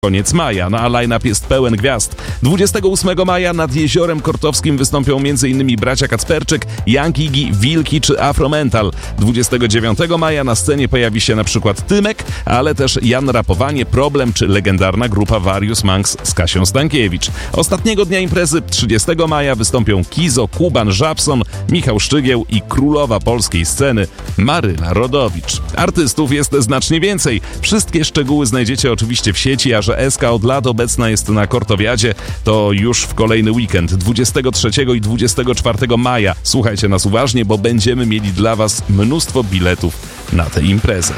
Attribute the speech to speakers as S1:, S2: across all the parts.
S1: koniec maja, a line-up jest pełen gwiazd. 28 maja nad Jeziorem Kortowskim wystąpią m.in. bracia Kacperczyk, Young Iggy, Wilki czy Afromental. 29 maja na scenie pojawi się na przykład Tymek, ale też Jan Rapowanie, Problem czy legendarna grupa Various Monks z Kasią Stankiewicz. Ostatniego dnia imprezy 30 maja wystąpią Kizo, Kuban, Żabson, Michał Szczygieł i królowa polskiej sceny Maryla Rodowicz. Artystów jest znacznie więcej. Wszystkie szczegóły znajdziecie oczywiście w sieci, a że SK od lat obecna jest na Kortowiadzie, to już w kolejny weekend 23 i 24 maja. Słuchajcie nas uważnie, bo będziemy mieli dla Was mnóstwo biletów na tę imprezę.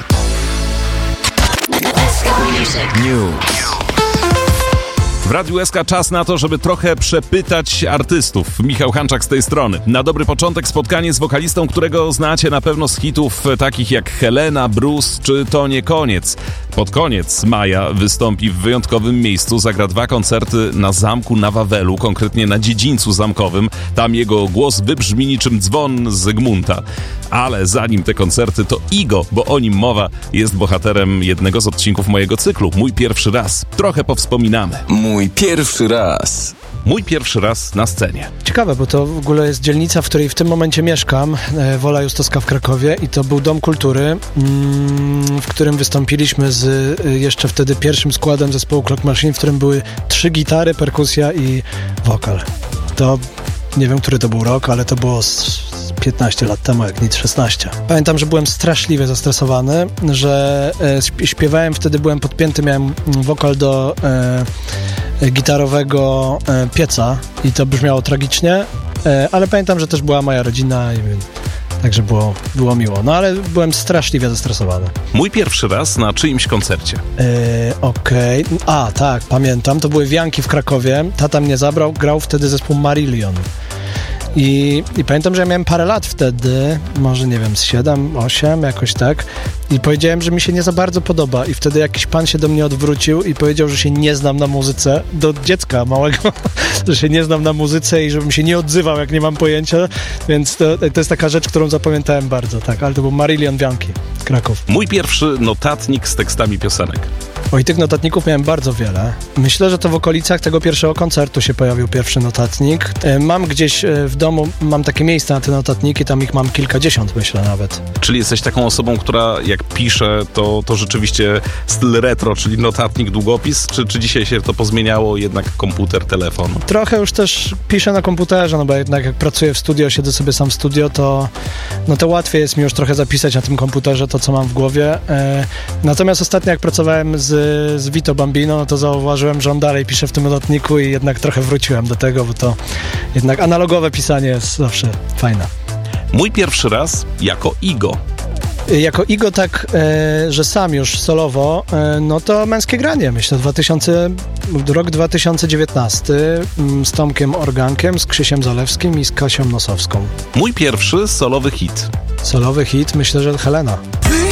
S1: W Radiu SK czas na to, żeby trochę przepytać artystów. Michał Hanczak z tej strony. Na dobry początek spotkanie z wokalistą, którego znacie na pewno z hitów takich jak Helena, Bruce czy To nie koniec. Pod koniec maja wystąpi w wyjątkowym miejscu, zagra 2 koncerty na zamku na Wawelu, konkretnie na dziedzińcu zamkowym. Tam jego głos wybrzmi niczym dzwon Zygmunta. Ale zanim te koncerty, to Igo, bo o nim mowa, jest bohaterem jednego z odcinków mojego cyklu. Mój pierwszy raz. Trochę powspominamy.
S2: Mój pierwszy raz.
S1: Mój pierwszy raz na scenie.
S3: Ciekawe, bo to w ogóle jest dzielnica, w której w tym momencie mieszkam, Wola Justowska w Krakowie, i to był Dom Kultury, w którym wystąpiliśmy z jeszcze wtedy pierwszym składem zespołu Clock Machine, w którym były 3 gitary, perkusja i wokal. To nie wiem, który to był rok, ale to było 15 lat temu, jak nic 16. Pamiętam, że byłem straszliwie zestresowany, że śpiewałem, wtedy byłem podpięty, miałem wokal do gitarowego pieca i to brzmiało tragicznie, ale pamiętam, że też była moja rodzina i także było miło. No ale byłem straszliwie zestresowany.
S1: Mój pierwszy raz na czyimś koncercie.
S3: Okej. A, tak, pamiętam. To były wianki w Krakowie. Tata mnie zabrał, grał wtedy zespół Marillion. I pamiętam, że ja miałem parę lat wtedy, może nie wiem, z 7, 8, jakoś tak. I powiedziałem, że mi się nie za bardzo podoba. I wtedy jakiś pan się do mnie odwrócił i powiedział, że się nie znam na muzyce. Do dziecka małego, że się nie znam na muzyce i żebym się nie odzywał, jak nie mam pojęcia. Więc to jest taka rzecz, którą zapamiętałem bardzo, tak. Ale to był Marillion Wianki, Kraków.
S1: Mój pierwszy notatnik z tekstami piosenek.
S3: Oj, tych notatników miałem bardzo wiele. Myślę, że to w okolicach tego pierwszego koncertu się pojawił pierwszy notatnik. Mam gdzieś w domu, mam takie miejsca na te notatniki, tam ich mam kilkadziesiąt, myślę nawet.
S1: Czyli jesteś taką osobą, która jak pisze, to rzeczywiście styl retro, czyli notatnik, długopis, czy dzisiaj się to pozmieniało, jednak komputer, telefon?
S3: Trochę już też piszę na komputerze, no bo jednak jak pracuję w studio, siedzę sobie sam w studio, to łatwiej jest mi już trochę zapisać na tym komputerze to, co mam w głowie. Natomiast ostatnio jak pracowałem z Vito Bambino, no to zauważyłem, że on dalej pisze w tym notatniku i jednak trochę wróciłem do tego, bo to jednak analogowe pisanie jest zawsze fajne.
S1: Mój pierwszy raz jako Igo.
S3: Jako Igo tak, że sam już solowo, no to Męskie Granie, myślę, rok 2019 z Tomkiem Organkiem, z Krzysiem Zalewskim i z Kasią Nosowską.
S1: Mój pierwszy solowy hit.
S3: Solowy hit, myślę, że Helena.